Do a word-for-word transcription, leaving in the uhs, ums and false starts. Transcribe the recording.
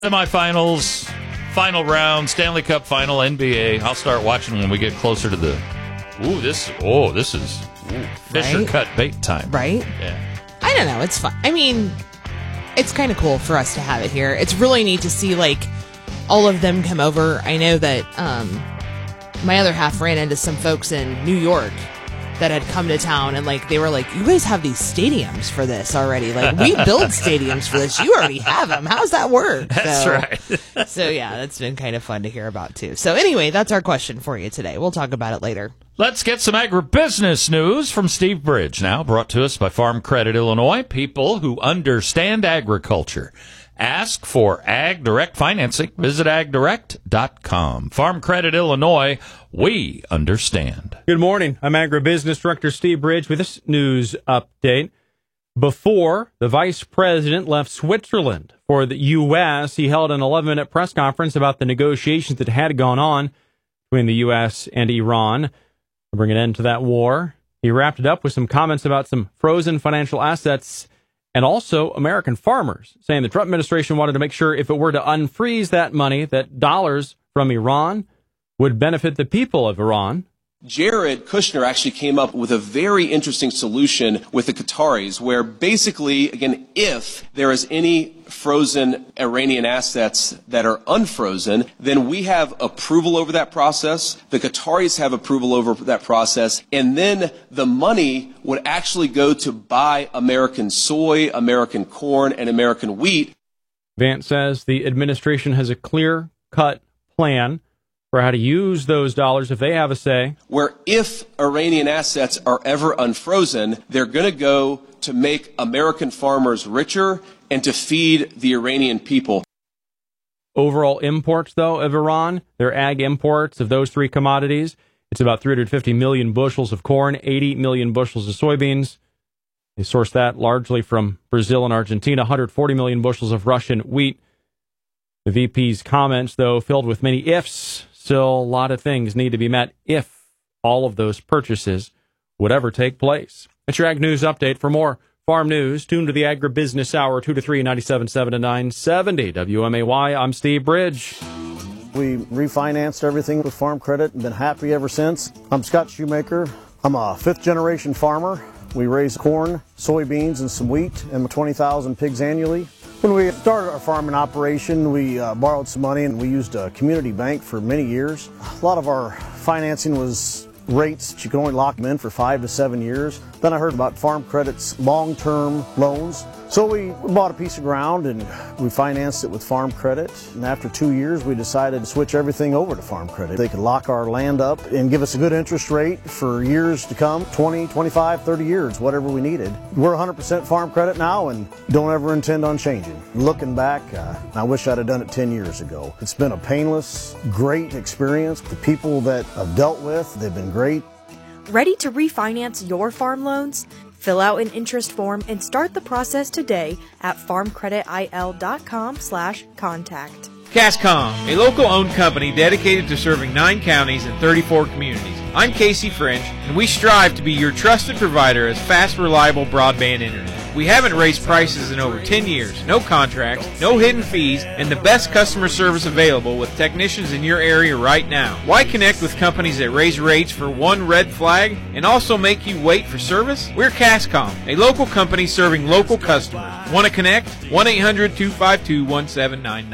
Semifinals, final round, Stanley Cup final, N B A. I'll start watching when we get closer to the. Ooh, this. Oh, this is ooh, Fisher Right? cut bait time. Right? Yeah. I don't know. It's fun. I mean, it's kind of cool for us to have it here. It's really neat to see, like, all of them come over. I know that um, my other half ran into some folks in New York that had come to town, and, like, they were like, you guys have these stadiums for this already. Like, we build stadiums for this. You already have them. How's that work? That's so, right. so, yeah, that's been kind of fun to hear about, too. So, anyway, that's our question for you today. We'll talk about it later. Let's get some agribusiness news from Steve Bridge now, brought to us by Farm Credit Illinois. People who understand agriculture. Ask for Ag Direct financing. Visit ag direct dot com. Farm Credit Illinois, we understand. Good morning. I'm Agribusiness Director Steve Bridge with this news update. Before the vice president left Switzerland for the U S, he held an eleven-minute press conference about the negotiations that had gone on between the U S and Iran to bring an end to that war. He wrapped it up with some comments about some frozen financial assets and also American farmers, saying the Trump administration wanted to make sure if it were to unfreeze that money, that dollars from Iran would benefit the people of Iran. Jared Kushner actually came up with a very interesting solution with the Qataris, where basically, again, if there is any frozen Iranian assets that are unfrozen, then we have approval over that process. The Qataris have approval over that process. And then the money would actually go to buy American soy, American corn, and American wheat. Vance says the administration has a clear-cut plan for how to use those dollars if they have a say. Where if Iranian assets are ever unfrozen, they're going to go to make American farmers richer and to feed the Iranian people. Overall imports, though, of Iran, their ag imports of those three commodities, it's about three hundred fifty million bushels of corn, eighty million bushels of soybeans. They source that largely from Brazil and Argentina, one hundred forty million bushels of Russian wheat. The V P's comments, though, filled with many ifs. Still, a lot of things need to be met if all of those purchases would ever take place. It's your Ag News Update. For more farm news, tune to the Agribusiness Hour, two to three, ninety-seven point seven to nine seventy W M A Y. I'm Steve Bridge. We refinanced everything with Farm Credit and been happy ever since. I'm Scott Shoemaker. I'm a fifth-generation farmer. We raise corn, soybeans, and some wheat, and twenty thousand pigs annually. When we started our farming operation, we uh, borrowed some money and we used a community bank for many years. A lot of our financing was rates that you could only lock them in for five to seven years. Then I heard about Farm Credit's long-term loans. So we bought a piece of ground and we financed it with Farm Credit. And after two years, we decided to switch everything over to Farm Credit. They could lock our land up and give us a good interest rate for years to come, twenty, twenty-five, thirty years, whatever we needed. We're one hundred percent Farm Credit now and don't ever intend on changing. Looking back, uh, I wish I'd have done it ten years ago. It's been a painless, great experience. The people that I've dealt with, they've been great. Ready to refinance your farm loans? Fill out an interest form and start the process today at farmcreditil.com slash contact. Cascom, a local-owned company dedicated to serving nine counties and thirty-four communities. I'm Casey French, and we strive to be your trusted provider of fast, reliable broadband internet. We haven't raised prices in over ten years, no contracts, no hidden fees, and the best customer service available with technicians in your area right now. Why connect with companies that raise rates for one red flag and also make you wait for service? We're Cascom, a local company serving local customers. Want to connect? one eight hundred, two five two, one seven nine nine.